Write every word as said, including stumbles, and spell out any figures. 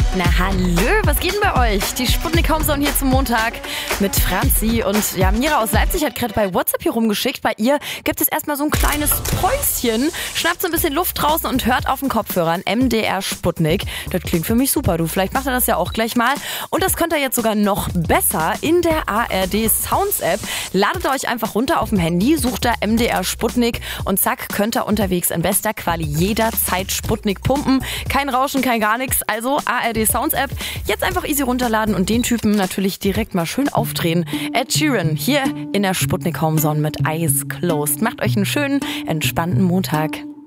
Na hallo, was geht denn bei euch? Die Sputnik Homezone hier zum Montag mit Franzi und ja, Mira aus Leipzig hat gerade bei WhatsApp hier rumgeschickt. Bei ihr gibt es erstmal so ein kleines Päuschen, schnappt so ein bisschen Luft draußen und hört auf den Kopfhörern M D R Sputnik. Das klingt für mich super, du. Vielleicht macht er das ja auch gleich mal. Und das könnt ihr jetzt sogar noch besser in der A R D Sounds App. Ladet ihr euch einfach runter auf dem Handy, sucht da M D R Sputnik und zack, könnt ihr unterwegs in bester Quali jederzeit Sputnik pumpen. Kein Rauschen, kein gar nichts. Also A R D Sounds App. Jetzt einfach easy runterladen und den Typen natürlich direkt mal schön aufdrehen. Ed Sheeran hier in der Sputnik Homezone mit Eyes Closed. Macht euch einen schönen, entspannten Montag.